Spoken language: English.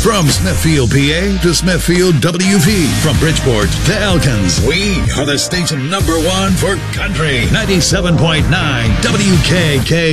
From Smithfield, PA to Smithfield, WV. From Bridgeport to Elkins. We are the station #1 for country. 97.9 WKK.